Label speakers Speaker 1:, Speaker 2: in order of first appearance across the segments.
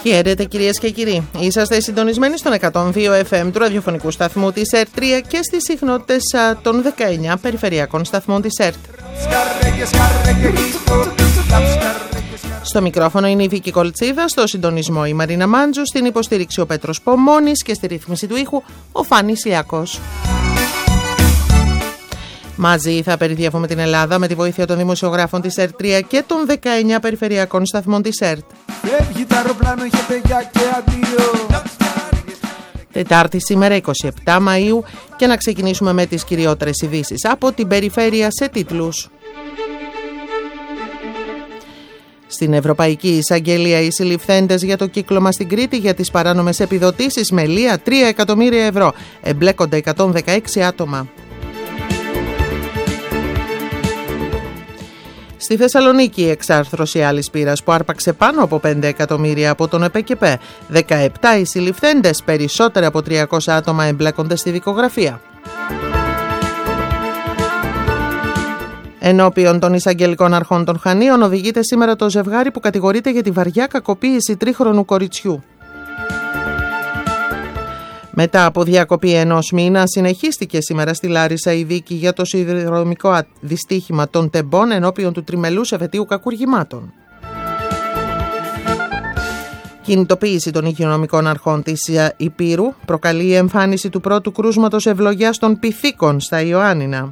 Speaker 1: Χαίρετε κυρίες και κύριοι. Είσαστε συντονισμένοι στον 102 FM του ραδιοφωνικού σταθμού της ΕΡΤ 3 και στις συχνότητες των 19 περιφερειακών σταθμών της ΕΡΤ. Στο μικρόφωνο είναι η Βίκη Κολτσίδα, στο συντονισμό η Μαρίνα Μάντζου, στην υποστήριξη ο Πέτρος Πομώνης και στη ρύθμιση του ήχου ο Φάνης Ιακός. Μαζί θα περιδιεύουμε την Ελλάδα με τη βοήθεια των δημοσιογράφων της ΕΡΤ 3 και των 19 περιφερειακών σταθμών της ΕΡΤ. Τετάρτη σήμερα 27 Μαΐου και να ξεκινήσουμε με τις κυριότερες ειδήσεις από την περιφέρεια σε τίτλους. Στην Ευρωπαϊκή Εισαγγελία οι συλληφθέντες για το κύκλωμα στην Κρήτη για τις παράνομες επιδοτήσεις με λία 3 εκατομμύρια ευρώ. Εμπλέκονται 116 άτομα. Στη Θεσσαλονίκη η εξάρθρωση άλλης πύρας που άρπαξε πάνω από 5 εκατομμύρια από τον ΕΠΕΚΕΠΕ. 17 οι συλληφθέντες, περισσότερα από 300 άτομα εμπλέκονται στη δικογραφία. Ενώπιον των εισαγγελικών αρχών των Χανίων οδηγείται σήμερα το ζευγάρι που κατηγορείται για τη βαριά κακοποίηση τρίχρονου κοριτσιού. Μετά από διακοπή ενός μήνα συνεχίστηκε σήμερα στη Λάρισα η δίκη για το σιδηροδρομικό δυστύχημα των Τεμπών ενώπιον του τριμελούς εφετείου κακουργημάτων. Κινητοποίηση των υγειονομικών αρχών της Ηπείρου προκαλεί η εμφάνιση του πρώτου κρούσματος ευλογιάς των πυθίκων στα Ιωάννινα.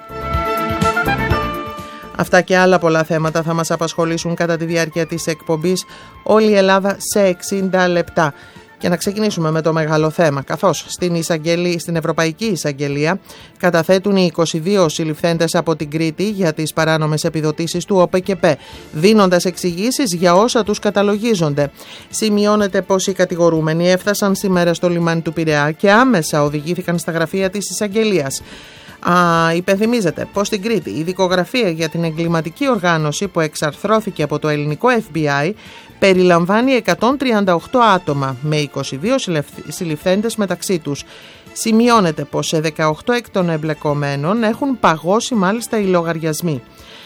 Speaker 1: Αυτά και άλλα πολλά θέματα θα μας απασχολήσουν κατά τη διάρκεια της εκπομπής «Όλη η Ελλάδα σε 60 λεπτά». Και να ξεκινήσουμε με το μεγάλο θέμα, καθώς στην Ευρωπαϊκή Εισαγγελία καταθέτουν οι 22 συλληφθέντες από την Κρήτη για τις παράνομες επιδοτήσεις του ΟΠΕΚΕΠΕ, δίνοντας εξηγήσεις για όσα τους καταλογίζονται. Σημειώνεται πως οι κατηγορούμενοι έφτασαν σήμερα στο λιμάνι του Πειραιά και άμεσα οδηγήθηκαν στα γραφεία της Εισαγγελίας. Υπενθυμίζεται πως στην Κρήτη η δικογραφία για την εγκληματική οργάνωση που εξαρθρώθηκε από το ελληνικό FBI περιλαμβάνει 138 άτομα με 22 συλληφθέντες μεταξύ τους. Σημειώνεται πως σε 18 εκ των εμπλεκομένων έχουν παγώσει μάλιστα οι λογαριασμοί.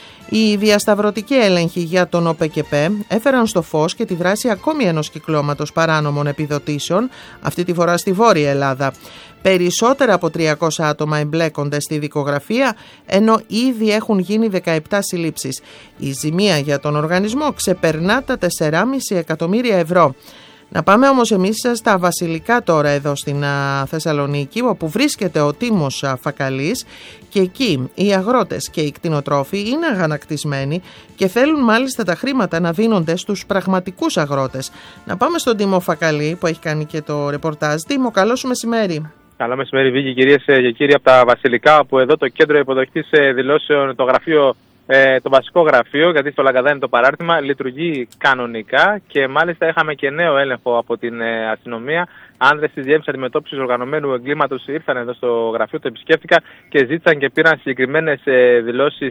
Speaker 1: Οι διασταυρωτικοί έλεγχοι για τον ΟΠΕΚΕΠΕ έφεραν στο φως και τη δράση ακόμη ενός κυκλώματος παράνομων επιδοτήσεων, αυτή τη φορά στη Βόρεια Ελλάδα. Περισσότερα από 300 άτομα εμπλέκονται στη δικογραφία, ενώ ήδη έχουν γίνει 17 συλλήψεις. Η ζημία για τον οργανισμό ξεπερνά τα 4,5 εκατομμύρια ευρώ. Να πάμε όμως εμείς στα βασιλικά τώρα εδώ στην Θεσσαλονίκη, όπου βρίσκεται ο Τίμος Φακαλής και εκεί οι αγρότες και οι κτηνοτρόφοι είναι αγανακτισμένοι και θέλουν μάλιστα τα χρήματα να δίνονται στους πραγματικούς αγρότες. Να πάμε στον Τίμο Φακαλή που έχει κάνει και το ρεπορτάζ. Τίμο, καλό σου μεσημέρι.
Speaker 2: Καλό μεσημέρι, Βίκη, κυρίες και κύριοι από τα βασιλικά, που εδώ το κέντρο υποδοχής δηλώσεων, το γραφείο, το βασικό γραφείο, γιατί στο Λαγκαδά είναι το παράρτημα, λειτουργεί κανονικά και μάλιστα είχαμε και νέο έλεγχο από την αστυνομία. Άνδρες της Διεύθυνσης Αντιμετώπισης Οργανωμένου Εγκλήματος ήρθαν εδώ στο γραφείο, το επισκέφτηκαν και ζήτησαν και πήραν συγκεκριμένες δηλώσεις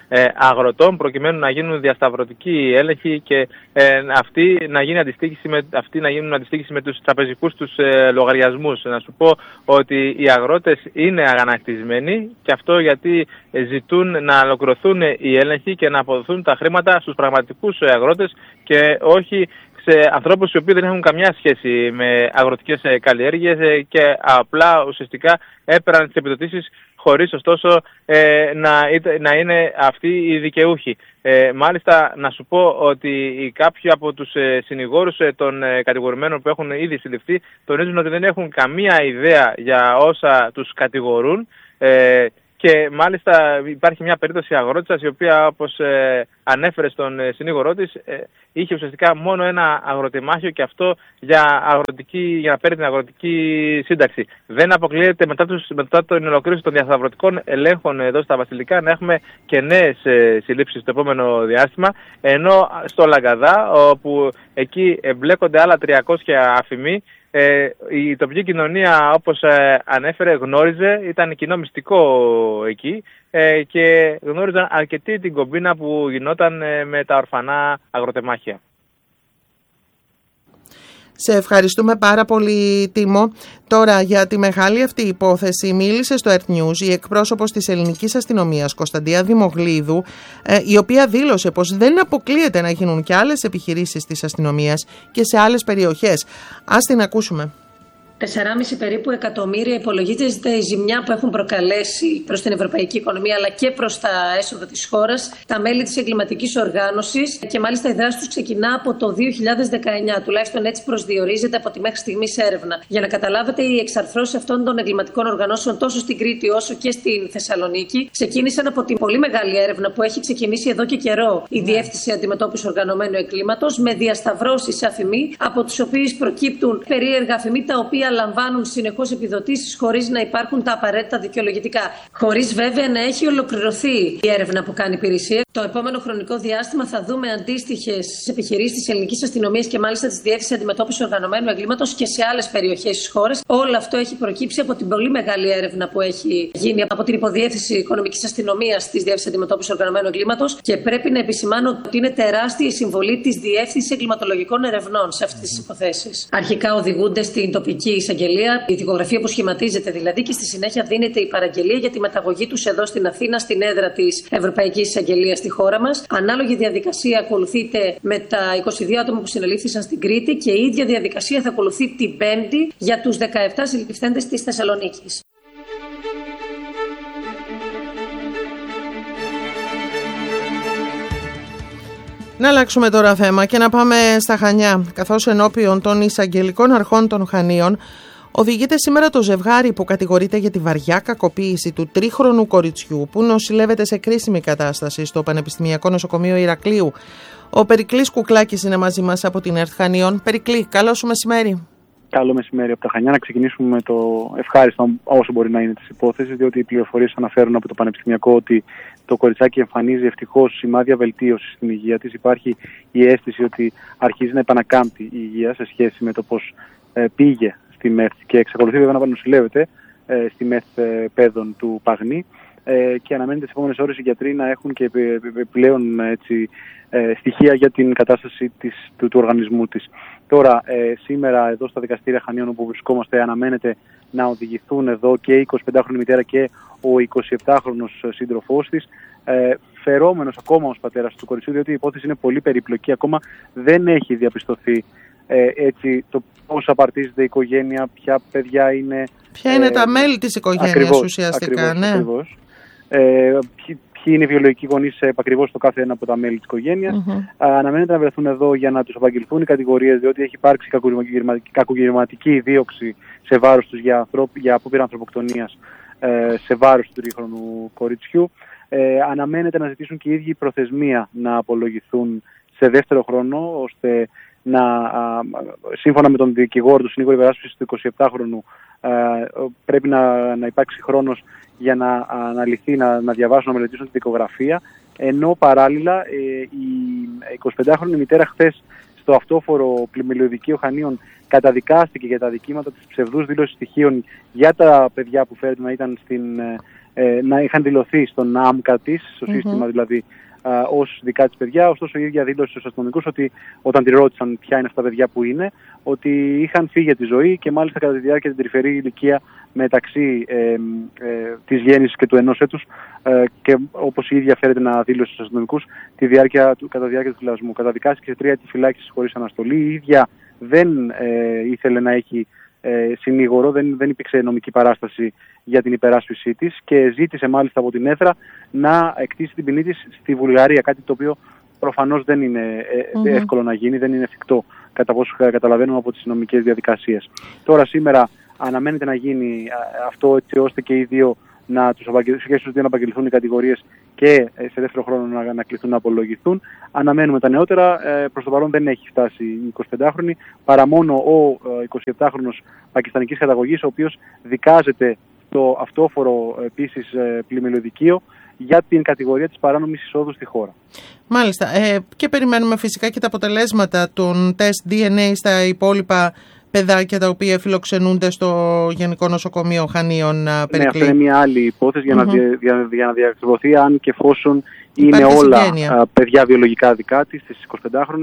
Speaker 2: αγροτών προκειμένου να γίνουν διασταυρωτικοί έλεγχοι και αυτοί να γίνουν αντιστοίχηση με τους τραπεζικούς τους λογαριασμούς. Να σου πω ότι οι αγρότες είναι αγανακτισμένοι και αυτό γιατί ζητούν να ολοκληρωθούν οι έλεγχοι και να αποδοθούν τα χρήματα στους πραγματικούς αγρότες και όχι σε ανθρώπους οι οποίοι δεν έχουν καμιά σχέση με αγροτικές καλλιέργειες και απλά ουσιαστικά έπαιρναν τις επιδοτήσεις χωρίς ωστόσο να είναι αυτοί οι δικαιούχοι. Μάλιστα να σου πω ότι κάποιοι από τους συνηγόρους των κατηγορουμένων που έχουν ήδη συλληφθεί τονίζουν ότι δεν έχουν καμία ιδέα για όσα τους κατηγορούν. Και μάλιστα υπάρχει μια περίπτωση αγρότησας η οποία, όπως ανέφερε στον συνήγορό της, είχε ουσιαστικά μόνο ένα αγροτεμάχιο και αυτό για να παίρνει την αγροτική σύνταξη. Δεν αποκλείεται μετά την ολοκλήρωση των διασταυρωτικών ελέγχων εδώ στα βασιλικά να έχουμε και νέες συλλήψεις στο επόμενο διάστημα, ενώ στο Λαγκαδά, όπου εκεί εμπλέκονται άλλα 300 αφημοί, η τοπική κοινωνία, όπως ανέφερε, γνώριζε, ήταν κοινό μυστικό εκεί και γνώριζαν αρκετή την κομπίνα που γινόταν με τα ορφανά αγροτεμάχια.
Speaker 1: Σε ευχαριστούμε πάρα πολύ, Τίμο. Τώρα, για τη μεγάλη αυτή υπόθεση μίλησε στο Earth News η εκπρόσωπος της ελληνικής αστυνομίας Κωνσταντία Δημογλίδου, η οποία δήλωσε πως δεν αποκλείεται να γίνουν και άλλες επιχειρήσεις της αστυνομίας και σε άλλες περιοχές. Ας την ακούσουμε.
Speaker 3: 4,5 περίπου εκατομμύρια υπολογίζεται η ζημιά που έχουν προκαλέσει προς την ευρωπαϊκή οικονομία αλλά και προς τα έσοδα της χώρας τα μέλη της εγκληματικής οργάνωσης, και μάλιστα η δράση τους ξεκινά από το 2019, τουλάχιστον έτσι προσδιορίζεται από τη μέχρι στιγμής έρευνα. Για να καταλάβετε, οι εξαρθρώσεις αυτών των εγκληματικών οργανώσεων τόσο στην Κρήτη όσο και στην Θεσσαλονίκη ξεκίνησαν από την πολύ μεγάλη έρευνα που έχει ξεκινήσει εδώ και καιρό η Διεύθυνση Αντιμετώπισης Οργανωμένου Εγκλήματος, με διασταυρώσεις αφημί, από τις οποίες προκύπτουν περίεργα αφημί τα οποία λαμβάνουν συνεχώς επιδοτήσεις χωρίς να υπάρχουν τα απαραίτητα δικαιολογητικά. Χωρίς βέβαια να έχει ολοκληρωθεί η έρευνα που κάνει η υπηρεσία. Το επόμενο χρονικό διάστημα θα δούμε αντίστοιχες επιχειρήσεις της ελληνικής αστυνομίας και μάλιστα της Διεύθυνσης Αντιμετώπισης Οργανωμένου Εγκλήματος και σε άλλες περιοχές της χώρας. Όλο αυτό έχει προκύψει από την πολύ μεγάλη έρευνα που έχει γίνει από την Υποδιεύθυνση Οικονομικής Αστυνομίας της Διεύθυνσης Αντιμετώπισης Οργανωμένου Εγκλήματος, και πρέπει να επισημάνω ότι είναι τεράστια η συμβολή της Διεύθυνσης Εγκληματολογικών Ερευνών σε αυτές τις υποθέσεις. Αρχικά οδηγούνται στην τοπική εισαγγελία, η δικογραφία που σχηματίζεται δηλαδή, και στη συνέχεια δίνεται η παραγγελία για τη μεταγωγή τους εδώ στην Αθήνα, στην έδρα της Ευρωπαϊκής Εισαγγελίας στη χώρα μας. Ανάλογη διαδικασία ακολουθείται με τα 22 άτομα που συνελήφθησαν στην Κρήτη, και η ίδια διαδικασία θα ακολουθεί την Πέμπτη για τους 17 συλληφθέντες της Θεσσαλονίκης.
Speaker 1: Να αλλάξουμε τώρα θέμα και να πάμε στα Χανιά, καθώς ενώπιον των εισαγγελικών αρχών των Χανίων οδηγείται σήμερα το ζευγάρι που κατηγορείται για τη βαριά κακοποίηση του τρίχρονου κοριτσιού που νοσηλεύεται σε κρίσιμη κατάσταση στο Πανεπιστημιακό Νοσοκομείο Ηρακλείου. Ο Περικλής Κουκλάκης είναι μαζί μας από την ΕΡΤ Χανίων. Περικλή, καλό σου μεσημέρι.
Speaker 4: Καλό μεσημέρι από τα Χανιά. Να ξεκινήσουμε με το ευχάριστο όσο μπορεί να είναι της υπόθεσης, διότι οι πληροφορίες αναφέρουν από το Πανεπιστημιακό ότι το κοριτσάκι εμφανίζει ευτυχώς σημάδια βελτίωσης στην υγεία της. Υπάρχει η αίσθηση ότι αρχίζει να επανακάμπτει η υγεία σε σχέση με το πώς πήγε στη ΜΕΘ, και εξακολουθεί βέβαια να νοσηλεύεται στη ΜΕΘ Πέδων του Παγνή, και αναμένεται τις επόμενες ώρες οι γιατροί να έχουν και πλέον στοιχεία για την κατάσταση του οργανισμού της. Τώρα, σήμερα εδώ στα δικαστήρια Χανίων όπου βρισκόμαστε, αναμένεται να οδηγηθούν εδώ και η 25χρονη μητέρα και ο 27χρονος σύντροφός της, φερόμενος ακόμα ως πατέρας του κοριτσιού, διότι η υπόθεση είναι πολύ περιπλοκή. Ακόμα δεν έχει διαπιστωθεί έτσι το πώς απαρτίζεται η οικογένεια, ποια παιδιά είναι.
Speaker 1: Ποια είναι τα μέλη της οικογένειας ουσιαστικά.
Speaker 4: Ακριβώς. Ποιοι είναι οι βιολογικοί γονείς επακριβώς το κάθε ένα από τα μέλη της οικογένειας. Αναμένεται να βρεθούν εδώ για να τους απαγγελθούν οι κατηγορίες, διότι έχει υπάρξει κακουργηματική δίωξη σε βάρος τους για απόπειρα ανθρωποκτονίας σε βάρος του τρίχρονου κοριτσιού. Αναμένεται να ζητήσουν και οι ίδιοι προθεσμία να απολογηθούν σε δεύτερο χρόνο, ώστε σύμφωνα με τον δικηγόρο του συνήγορου υπεράσπισης του 27χρονου, πρέπει να υπάρξει χρόνος για να αναλυθεί, να διαβάσουν, να μελετήσουν τη δικογραφία, ενώ παράλληλα η 25χρονη μητέρα χθες στο αυτόφορο πλημμυλιωδικείο Χανίων καταδικάστηκε για τα δικήματα της ψευδούς δήλωσης στοιχείων για τα παιδιά που φέρεται να είχαν δηλωθεί στον άμκα της, στο σύστημα δηλαδή, ως δικά της παιδιά. Ωστόσο η ίδια δήλωσε στους αστυνομικούς ότι όταν τη ρώτησαν ποια είναι αυτά τα παιδιά που είναι, ότι είχαν φύγει για τη ζωή, και μάλιστα κατά τη διάρκεια την τρυφερή ηλικία μεταξύ της γέννησης και του 1 έτους, και όπως η ίδια φέρεται να δήλωσε στους αστυνομικούς κατά τη διάρκεια του θυλασμού. Καταδικάστηκε σε 3 έτη φυλάκισης χωρίς αναστολή. Η ίδια δεν ήθελε να έχει συνήγορο, δεν υπήρξε νομική παράσταση για την υπεράσπιση της, και ζήτησε μάλιστα από την έδρα να εκτίσει την ποινή της στη Βουλγαρία, κάτι το οποίο προφανώς δεν είναι εύκολο να γίνει, δεν είναι εφικτό κατά πόσο καταλαβαίνουμε από τις νομικές διαδικασίες. Τώρα σήμερα αναμένεται να γίνει αυτό, έτσι ώστε και οι δύο να απαγγελθούν οι κατηγορίες και σε δεύτερο χρόνο να κληθούν να απολογηθούν. Αναμένουμε τα νεότερα. Προς το παρόν δεν έχει φτάσει η 25χρονη, παρά μόνο ο 27χρονος πακιστανικής καταγωγής, ο οποίος δικάζεται στο αυτόφορο επίσης πλημμυλιωδικείο για την κατηγορία της παράνομης εισόδου στη χώρα.
Speaker 1: Μάλιστα. Και περιμένουμε φυσικά και τα αποτελέσματα των τεστ DNA στα υπόλοιπα παιδάκια τα οποία φιλοξενούνται στο Γενικό Νοσοκομείο Χανίων.
Speaker 4: Ναι, αυτό είναι μια άλλη υπόθεση για να διαβεβαιωθεί αν και εφόσον είναι όλα παιδιά βιολογικά δικά της 25χρονης,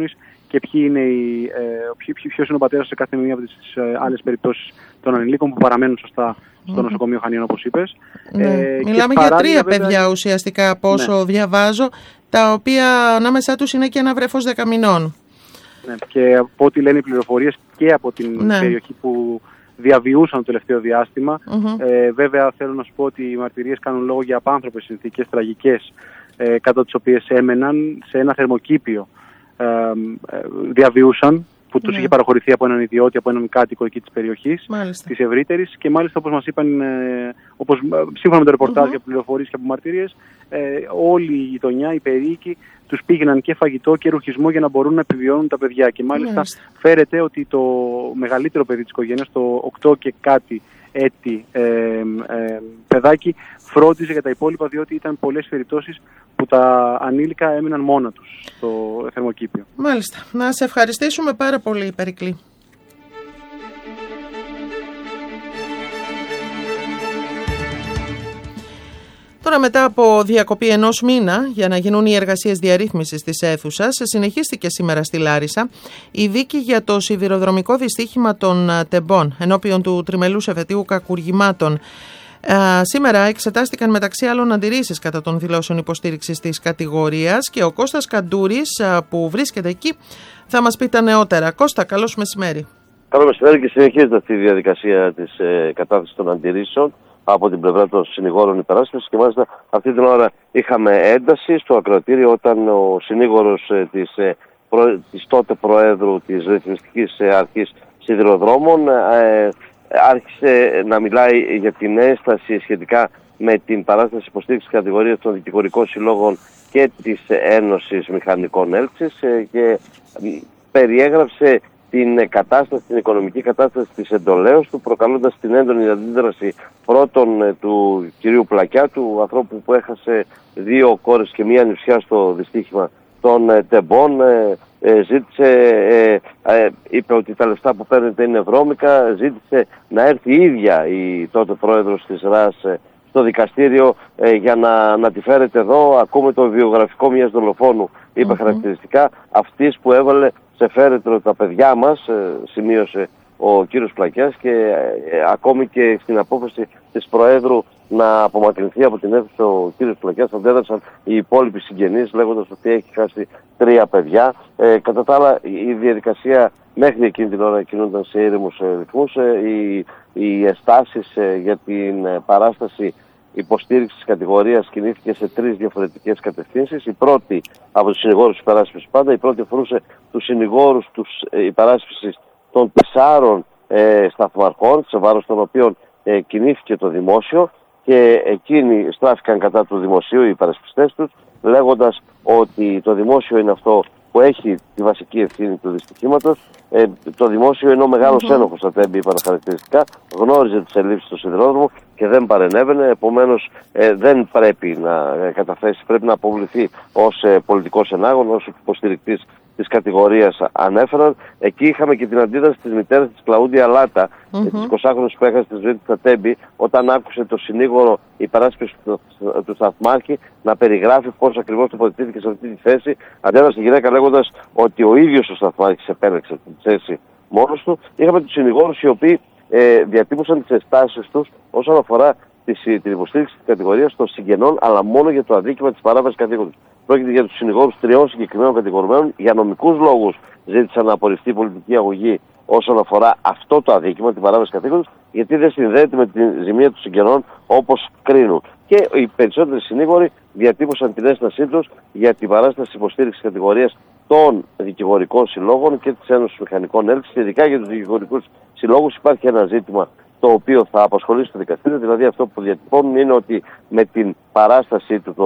Speaker 4: και ποιος είναι ο πατέρας σε κάθε μία από τις άλλες περιπτώσεις των ανηλίκων που παραμένουν σωστά στο νοσοκομείο Χανίων, όπως είπες.
Speaker 1: Μιλάμε για 3 παιδιά ουσιαστικά από όσο διαβάζω, τα οποία ανάμεσά τους είναι και ένα βρέφος 10 μηνών.
Speaker 4: Ναι, και από ό,τι λένε οι πληροφορίες και από την περιοχή που διαβιούσαν το τελευταίο διάστημα. Βέβαια θέλω να σου πω ότι οι μαρτυρίες κάνουν λόγο για απάνθρωπες συνθήκες τραγικές, κάτω τις οποίες έμεναν σε ένα θερμοκήπιο, διαβιούσαν, που τους είχε παραχωρηθεί από έναν ιδιώτη, από έναν κάτοικο εκεί της περιοχής, της ευρύτερης, και μάλιστα όπως μας είπαν, σύμφωνα με το ρεπορτάζ και πληροφορίες και από μαρτυρίες, όλη η γειτονιά, οι περίοικοι, τους πήγαιναν και φαγητό και ρουχισμό για να μπορούν να επιβιώνουν τα παιδιά. Και μάλιστα φέρεται ότι το μεγαλύτερο παιδί της οικογένειας, το 8 και κάτι έτη παιδάκι, φρόντιζε για τα υπόλοιπα, διότι ήταν πολλές περιπτώσεις που τα ανήλικα έμειναν μόνα τους στο θερμοκήπιο.
Speaker 1: Μάλιστα. Να σε ευχαριστήσουμε πάρα πολύ, Περικλή. Τώρα, μετά από διακοπή 1 μήνα για να γίνουν οι εργασίες διαρρύθμισης της αίθουσας, συνεχίστηκε σήμερα στη Λάρισα η δίκη για το σιδηροδρομικό δυστύχημα των Τεμπών ενώπιον του τριμελούς εφετείου κακουργημάτων. Σήμερα εξετάστηκαν μεταξύ άλλων αντιρρήσεις κατά των δηλώσεων υποστήριξης της κατηγορίας και ο Κώστας Καντούρης, που βρίσκεται εκεί, θα μας πει τα νεότερα. Κώστα, καλώς μεσημέρι.
Speaker 5: Καλό μεσημέρι, και συνεχίζεται αυτή η διαδικασία της κατάθεσης των αντιρρήσεων από την πλευρά των συνηγόρων υπεράσπισης, και μάλιστα αυτή την ώρα είχαμε ένταση στο ακροατήριο όταν ο συνήγορος της τότε Προέδρου της Ρυθμιστικής Αρχής Σιδηροδρόμων άρχισε να μιλάει για την ένσταση σχετικά με την παράσταση υποστήριξης κατηγορίας των δικηγορικών συλλόγων και της Ένωσης Μηχανικών Έλξης και περιέγραψε την κατάσταση, την οικονομική κατάσταση της εντολέως του, προκαλώντας την έντονη αντίδραση πρώτον του κυρίου Πλακιά, του ανθρώπου που έχασε 2 κόρες και 1 νηψιά στο δυστύχημα των Τεμπών. Είπε ότι τα λεφτά που παίρνετε είναι βρώμικα, ζήτησε να έρθει η ίδια η τότε πρόεδρος της ΡΑΣ στο δικαστήριο για να τη φέρετε εδώ. Ακούμε το βιογραφικό μιας δολοφόνου, είπε χαρακτηριστικά, αυτής που έβαλε σε φέρετρο τα παιδιά μας, σημείωσε ο κύριος Πλακιάς, και ακόμη και στην απόφαση της Προέδρου να απομακρυνθεί από την αίθουσα ο κύριος Πλακιάς αντέδρασαν οι υπόλοιποι συγγενείς, λέγοντας ότι έχει χάσει 3 παιδιά. Κατά τα άλλα, η διαδικασία μέχρι εκείνη την ώρα κινούνταν σε ήρεμους ρυθμούς. Οι εστάσεις για την παράσταση υποστήριξης κατηγορίας κινήθηκε σε 3 διαφορετικές κατευθύνσεις. Η πρώτη από τους συνηγόρους υπεράσπισης πάντα, η πρώτη αφορούσε τους συνηγόρους υπεράσπισης των 4 σταθμαρχών, σε βάρος των οποίων κινήθηκε το δημόσιο, και εκείνοι στράφηκαν κατά του δημοσίου, οι υπερασπιστές τους, λέγοντας ότι το δημόσιο είναι αυτό που έχει τη βασική ευθύνη του δυστυχήματος. Το δημόσιο είναι ο μεγάλος ένοχος, τα Τέμπη, είπαν χαρακτηριστικά, γνώριζε τις ελλείψεις στο σιδηρόδρομο και δεν παρενέβαινε, επομένως δεν πρέπει να καταθέσει, πρέπει να αποβληθεί ως πολιτικός ενάγων, ως υποστηρικτής της κατηγορίας ανέφεραν. Εκεί είχαμε και την αντίδραση της μητέρας της Κλαούντια Λάτα, της 20χρονης που έχασε τη ζωή της στα Τέμπη, όταν άκουσε το συνήγορο υπεράσπιση του σταθμάρχη να περιγράφει πώς ακριβώς τοποθετήθηκε σε αυτή τη θέση. Αντέδρασε η γυναίκα λέγοντας ότι ο ίδιος ο σταθμάρχης επέλεξε τη θέση μόνος του. Είχαμε τους συνηγόρους οι οποίοι διατύπωσαν τις αισθάσεις τους όσον αφορά την υποστήριξη της κατηγορίας των συγγενών, αλλά μόνο για το αδίκημα της παράβασης καθήκοντος. Πρόκειται για τους συνηγόρους 3 συγκεκριμένων κατηγορουμένων. Για νομικούς λόγους ζήτησαν να απορριφθεί η πολιτική αγωγή όσον αφορά αυτό το αδίκημα, την παράβαση καθήκοντος, γιατί δεν συνδέεται με τη ζημία των συγγενών όπως κρίνουν. Και οι περισσότεροι συνήγοροι διατύπωσαν την ένστασή τους για την παράσταση υποστήριξης κατηγορίας των δικηγορικών συλλόγων και της Ένωσης Μηχανικών Έλξης. Ειδικά για τους δικηγορικούς συλλόγους υπάρχει ένα ζήτημα το οποίο θα απασχολήσει το δικαστήριο, δηλαδή αυτό που διατυπώνουν είναι ότι με την παράστασή του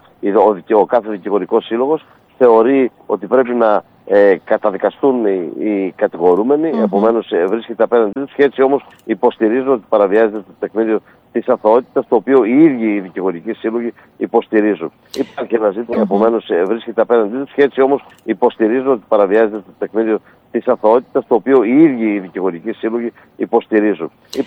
Speaker 5: ο κάθε δικηγορικός σύλλογος θεωρεί ότι πρέπει να καταδικαστούν οι κατηγορούμενοι, επομένως βρίσκεται απέναντι τους, και έτσι όμως υποστηρίζουν ότι παραβιάζεται το τεκμήριο της αθωότητας, το οποίο οι ίδιοι οι δικηγορικοί σύλλογοι υποστηρίζουν. Υπάρχει ένα ζήτημα, επομένως βρίσκεται απέναντι τους, και έτσι όμως υποστηρίζουν ότι παραβιάζεται το τεκμήριο της αθωότητας, το οποίο οι ίδιοι οι δικηγορικοί σύλλογοι υποστηρίζουν.